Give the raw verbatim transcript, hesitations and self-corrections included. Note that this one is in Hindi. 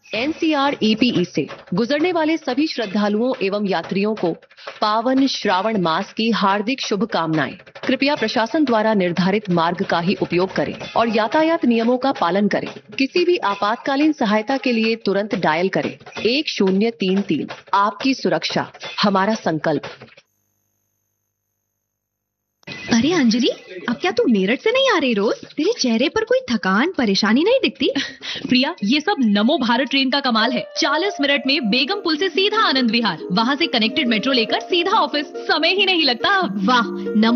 N C R E P E से गुजरने वाले सभी श्रद्धालुओं एवं यात्रियों को पावन श्रावण मास की हार्दिक शुभकामनाएं। कृपया प्रशासन द्वारा निर्धारित मार्ग का ही उपयोग करें और यातायात नियमों का पालन करें। किसी भी आपातकालीन सहायता के लिए तुरंत डायल करें एक शून्य तीन तीन। आपकी सुरक्षा हमारा संकल्प। अरे अंजलि, अब क्या तू मेरठ से नहीं आ रही रोज? तेरे चेहरे पर कोई थकान परेशानी नहीं दिखती। प्रिया, ये सब नमो भारत ट्रेन का कमाल है। चालीस मिनट में बेगम पुल से सीधा आनंद विहार, वहाँ से कनेक्टेड मेट्रो लेकर सीधा ऑफिस, समय ही नहीं लगता। वाह, नमो